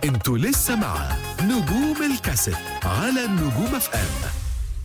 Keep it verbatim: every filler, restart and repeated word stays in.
انتوا لسه مع نجوم الكاسيت على النجوم اف ام.